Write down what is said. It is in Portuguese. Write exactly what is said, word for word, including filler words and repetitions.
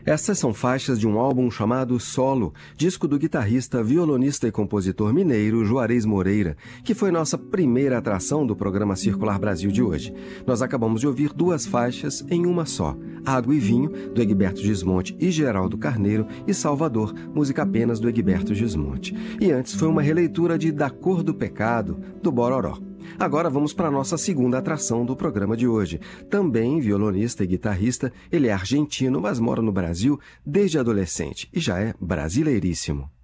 Essas são faixas de um álbum chamado Solo, disco do guitarrista, violonista e compositor mineiro Juarez Moreira, que foi nossa primeira atração do programa Circular Brasil de hoje. Nós acabamos de ouvir duas faixas em uma só, Água e Vinho, do Egberto Gismonti e Geraldo Carneiro, e Salvador, música apenas do Egberto Gismonti. E antes foi uma releitura de Da Cor do Pecado, do Bororó. Agora vamos para a nossa segunda atração do programa de hoje. Também violonista e guitarrista, ele é argentino, mas mora no Brasil desde adolescente e já é brasileiríssimo.